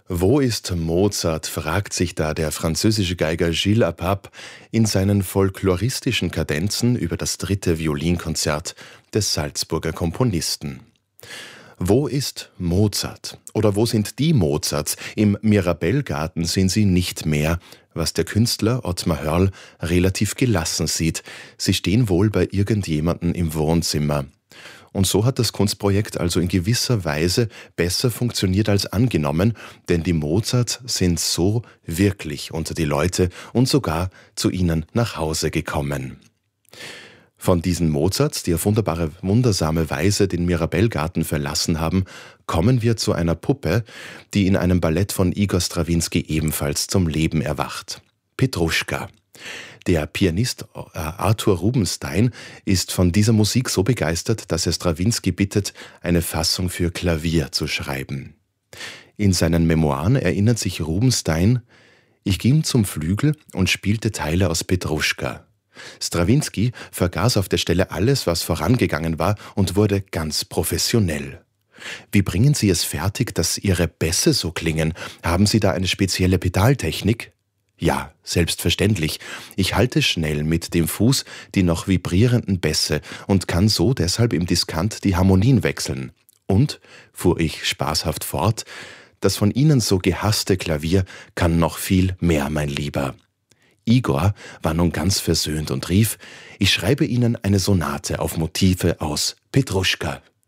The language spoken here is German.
Wo ist Mozart, fragt sich da der französische Geiger Gilles Apap in seinen folkloristischen Kadenzen über das 3. Violinkonzert des Salzburger Komponisten. Wo ist Mozart? Oder wo sind die Mozarts? Im Mirabellgarten sind sie nicht mehr, was der Künstler Ottmar Hörl relativ gelassen sieht. Sie stehen wohl bei irgendjemandem im Wohnzimmer. Und so hat das Kunstprojekt also in gewisser Weise besser funktioniert als angenommen, denn die Mozarts sind so wirklich unter die Leute und sogar zu ihnen nach Hause gekommen. Von diesen Mozarts, die auf wundersame Weise den Mirabellgarten verlassen haben, kommen wir zu einer Puppe, die in einem Ballett von Igor Strawinski ebenfalls zum Leben erwacht. Petruschka. Der Pianist Arthur Rubinstein ist von dieser Musik so begeistert, dass er Strawinski bittet, eine Fassung für Klavier zu schreiben. In seinen Memoiren erinnert sich Rubinstein: Ich ging zum Flügel und spielte Teile aus Petruschka. Strawinski vergaß auf der Stelle alles, was vorangegangen war, und wurde ganz professionell. Wie bringen Sie es fertig, dass Ihre Bässe so klingen? Haben Sie da eine spezielle Pedaltechnik? Ja, selbstverständlich. Ich halte schnell mit dem Fuß die noch vibrierenden Bässe und kann so deshalb im Diskant die Harmonien wechseln. Und, fuhr ich spaßhaft fort, das von Ihnen so gehasste Klavier kann noch viel mehr, mein Lieber. Igor war nun ganz versöhnt und rief: Ich schreibe Ihnen eine Sonate auf Motive aus Petruschka.